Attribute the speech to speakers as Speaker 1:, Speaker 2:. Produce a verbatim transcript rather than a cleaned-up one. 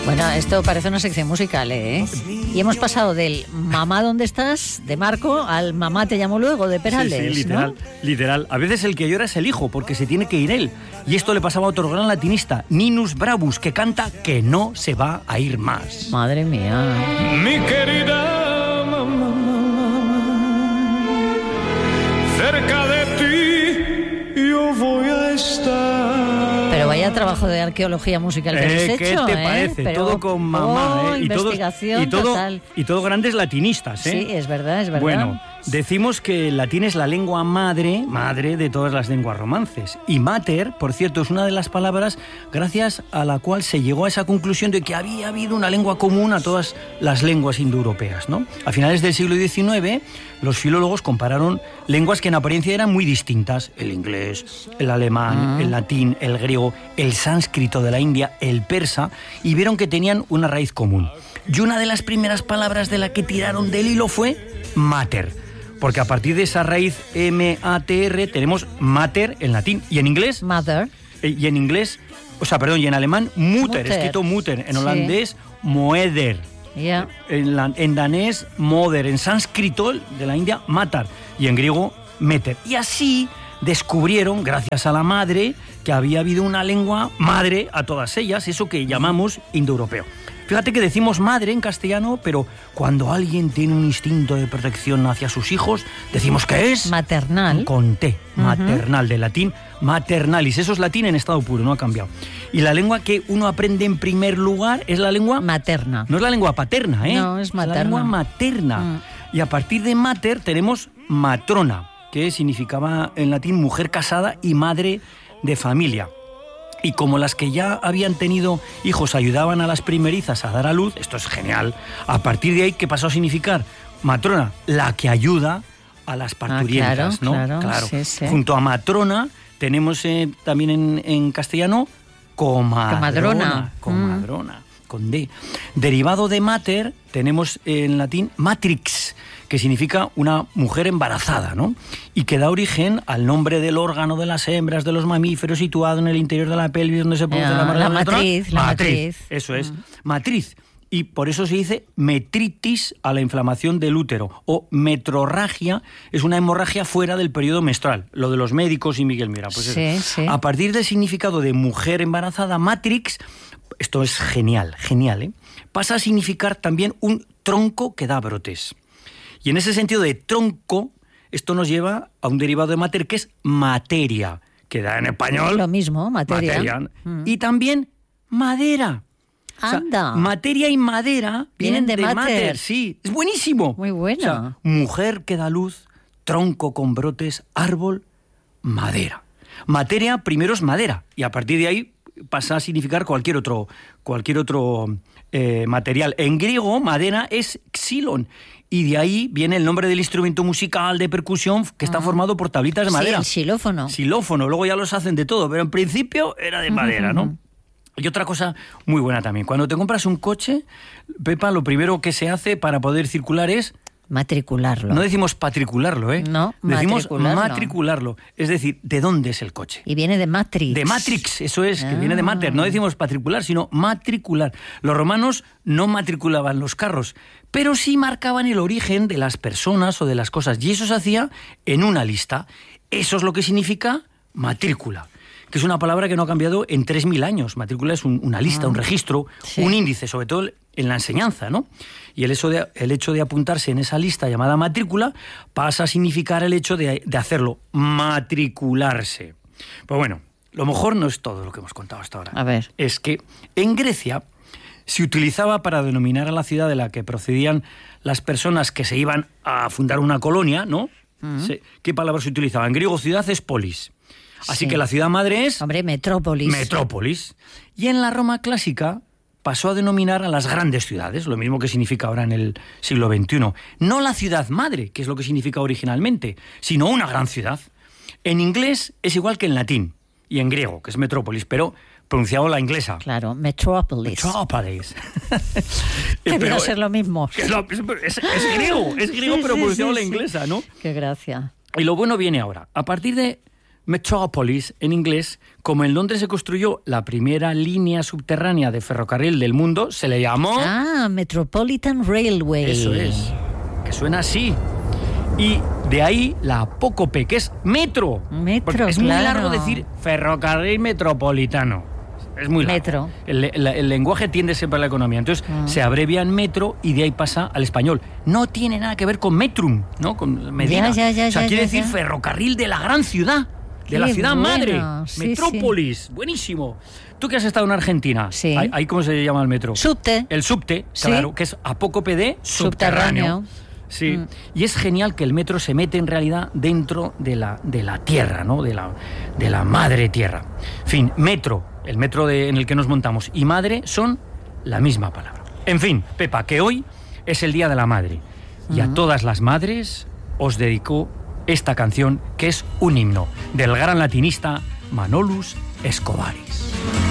Speaker 1: Bueno, esto parece una sección musical, ¿eh? Y hemos pasado del mamá, ¿dónde estás?, de Marco, al mamá te llamo luego, de Perales,
Speaker 2: sí, sí, literal,
Speaker 1: ¿no?
Speaker 2: literal. A veces el que llora es el hijo, porque se tiene que ir él. Y esto le pasaba a otro gran latinista, Ninus Bravus, que canta que no se va a ir más.
Speaker 1: Madre mía.
Speaker 3: Mi querida mamá, cerca de ti yo voy a estar.
Speaker 1: Pero vaya trabajo de arqueología musical que
Speaker 2: Eh,
Speaker 1: habéis
Speaker 2: ¿Qué
Speaker 1: hecho,
Speaker 2: te
Speaker 1: ¿eh?
Speaker 2: parece?
Speaker 1: Pero,
Speaker 2: todo con mamá,
Speaker 1: oh,
Speaker 2: ¿eh? Y
Speaker 1: investigación
Speaker 2: todos, y todo,
Speaker 1: total.
Speaker 2: Y todo grandes latinistas, ¿eh?
Speaker 1: Sí, es verdad, es verdad.
Speaker 2: Bueno, decimos que el latín es la lengua madre, madre de todas las lenguas romances. Y mater, por cierto, es una de las palabras gracias a la cual se llegó a esa conclusión de que había habido una lengua común a todas las lenguas indoeuropeas, ¿no? A finales del siglo diecinueve, los filólogos compararon lenguas que en apariencia eran muy distintas: el inglés, el alemán, uh-huh. el latín, el griego, el sánscrito de la India, el persa, y vieron que tenían una raíz común. Y una de las primeras palabras de la que tiraron del hilo fue mater, porque a partir de esa raíz M A T R tenemos mater en latín y en inglés
Speaker 1: mother,
Speaker 2: y en inglés, o sea, perdón, y en alemán mutter,
Speaker 1: mutter.
Speaker 2: escrito mutter, en
Speaker 1: sí.
Speaker 2: holandés moeder,
Speaker 1: yeah.
Speaker 2: en, la, en danés moder, en sánscrito de la India matar y en griego meter. Y así descubrieron, gracias a la madre, que había habido una lengua madre a todas ellas, eso que llamamos indoeuropeo. Fíjate que decimos madre en castellano, pero cuando alguien tiene un instinto de protección hacia sus hijos, decimos que es...
Speaker 1: maternal.
Speaker 2: Con T, maternal, uh-huh. de latín, maternalis. Eso es latín en estado puro, no ha cambiado. Y la lengua que uno aprende en primer lugar es la lengua...
Speaker 1: materna.
Speaker 2: No es la lengua paterna, ¿eh?
Speaker 1: No, es materna.
Speaker 2: Es la lengua materna. Uh. Y a partir de mater tenemos matrona, que significaba en latín mujer casada y madre de familia. Y como las que ya habían tenido hijos ayudaban a las primerizas a dar a luz, esto es genial, a partir de ahí, ¿qué pasó a significar? Matrona, la que ayuda a las parturientas,
Speaker 1: ah, claro,
Speaker 2: ¿no?
Speaker 1: Claro,
Speaker 2: claro.
Speaker 1: Sí, sí.
Speaker 2: Junto a matrona tenemos eh, también en, en castellano comadrona.
Speaker 1: Comadrona.
Speaker 2: Comadrona, mm. con D. Derivado de mater tenemos en latín matrix, que significa una mujer embarazada, ¿no? Y que da origen al nombre del órgano de las hembras de los mamíferos situado en el interior de la pelvis donde se produce
Speaker 1: no,
Speaker 2: la,
Speaker 1: la matriz. La matriz, matriz.
Speaker 2: Eso es,
Speaker 1: mm.
Speaker 2: matriz. Y por eso se dice metritis a la inflamación del útero, o metrorragia, es una hemorragia fuera del periodo menstrual. Lo de los médicos y Miguel Mira, pues
Speaker 1: sí,
Speaker 2: eso.
Speaker 1: Sí.
Speaker 2: A partir del significado de mujer embarazada, matrix, esto es genial, genial, ¿eh? Pasa a significar también un tronco que da brotes. Y en ese sentido de tronco, esto nos lleva a un derivado de mater que es materia, que da en español...
Speaker 1: Lo mismo, materia.
Speaker 2: materia.
Speaker 1: Mm.
Speaker 2: Y también madera.
Speaker 1: Anda.
Speaker 2: O sea, materia y madera vienen, vienen de, de mater. mater. Sí, es buenísimo.
Speaker 1: Muy bueno.
Speaker 2: O sea, mujer que da luz, tronco con brotes, árbol, madera. Materia primero es madera y a partir de ahí pasa a significar cualquier otro, cualquier otro eh, material. En griego, madera es xilon. Y de ahí viene el nombre del instrumento musical de percusión que está uh-huh. formado por tablitas de madera.
Speaker 1: Sí, el xilófono.
Speaker 2: Xilófono, luego ya los hacen de todo, pero en principio era de madera, uh-huh. ¿no? Y otra cosa muy buena también, cuando te compras un coche, Pepa, lo primero que se hace para poder circular es...
Speaker 1: matricularlo.
Speaker 2: No decimos patricularlo, ¿eh?
Speaker 1: No,
Speaker 2: decimos
Speaker 1: matricularlo.
Speaker 2: matricularlo. Es decir, ¿de dónde es el coche?
Speaker 1: Y viene de Matrix.
Speaker 2: De Matrix, eso es,
Speaker 1: ah.
Speaker 2: que viene de mater. No decimos patricular, sino matricular. Los romanos no matriculaban los carros, pero sí marcaban el origen de las personas o de las cosas. Y eso se hacía en una lista. Eso es lo que significa matrícula, que es una palabra que no ha cambiado en tres mil años. Matrícula es un, una lista, ah. un registro, sí. un índice, sobre todo en la enseñanza, ¿no? Y el hecho, de, el hecho de apuntarse en esa lista llamada matrícula pasa a significar el hecho de, de hacerlo, matricularse. Pues bueno, lo mejor no es todo lo que hemos contado hasta ahora.
Speaker 1: A ver.
Speaker 2: Es que en Grecia se utilizaba para denominar a la ciudad de la que procedían las personas que se iban a fundar una colonia, ¿no? Uh-huh. ¿Qué palabra se utilizaba? En griego ciudad es polis. Así sí. que la ciudad madre es...
Speaker 1: Hombre, metrópolis.
Speaker 2: Metrópolis. Y en la Roma clásica pasó a denominar a las grandes ciudades, lo mismo que significa ahora en el siglo veintiuno. No la ciudad madre, que es lo que significa originalmente, sino una gran ciudad. En inglés es igual que en latín y en griego, que es metrópolis, pero pronunciado la inglesa.
Speaker 1: Claro, metrópolis.
Speaker 2: Metrópolis.
Speaker 1: Debería ser lo mismo.
Speaker 2: Es, lo, es, es griego, es griego, sí, pero sí, pronunciado sí, la inglesa, ¿no?
Speaker 1: Qué gracia.
Speaker 2: Y lo bueno viene ahora. A partir de Metropolis en inglés, como en Londres se construyó la primera línea subterránea de ferrocarril del mundo, se le llamó...
Speaker 1: Ah, Metropolitan Railway.
Speaker 2: Eso es, que suena así. Y de ahí la apócope, que es metro.
Speaker 1: Metro,
Speaker 2: Porque es
Speaker 1: claro.
Speaker 2: muy largo decir ferrocarril metropolitano. Es muy largo.
Speaker 1: Metro.
Speaker 2: El, el- el lenguaje tiende siempre a la economía. Entonces
Speaker 1: Ah.
Speaker 2: se abrevia en metro y de ahí pasa al español. No tiene nada que ver con metrum, ¿no? Con Medina.
Speaker 1: Ya, ya, ya,
Speaker 2: o sea,
Speaker 1: ya,
Speaker 2: quiere
Speaker 1: ya,
Speaker 2: decir
Speaker 1: ya.
Speaker 2: ferrocarril de la gran ciudad. De
Speaker 1: Qué
Speaker 2: la ciudad
Speaker 1: bueno,
Speaker 2: madre.
Speaker 1: sí,
Speaker 2: Metrópolis. Buenísimo. Tú que has estado en Argentina.
Speaker 1: Sí.
Speaker 2: ¿Ahí, ahí cómo se llama el metro?
Speaker 1: Subte.
Speaker 2: El subte,
Speaker 1: Sí.
Speaker 2: claro, que es apócope de subterráneo.
Speaker 1: Subterráneo.
Speaker 2: Sí,
Speaker 1: Mm.
Speaker 2: y es genial que el metro se mete en realidad dentro de la, de la tierra, ¿no? De la, de la madre tierra. En fin, metro, el metro de- en el que nos montamos, y madre son la misma palabra. En fin, Pepa, que hoy es el Día de la Madre. Y a todas las madres os dedico esta canción, que es un himno del gran latinista Manolus Escobaris.